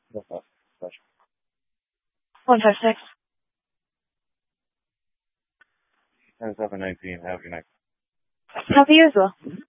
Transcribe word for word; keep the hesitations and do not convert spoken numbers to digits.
No problem. Pleasure. one five six. ten seven nineteen. Have a good night. Happy you as well.